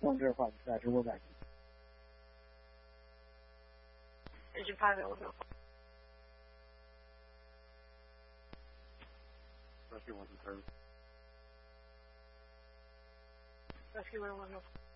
往这儿话在直播版。 这是发给我的。 那是我的。 那是我的。